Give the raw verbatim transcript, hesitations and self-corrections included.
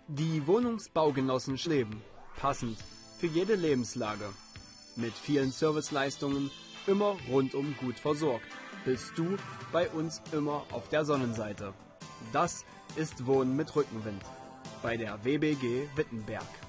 Die Wohnungsbaugenossen Schleben. Passend für jede Lebenslage. Mit vielen Serviceleistungen, immer rundum gut versorgt. Bist du bei uns immer auf der Sonnenseite. Das ist Wohnen mit Rückenwind. Bei der W B G Wittenberg.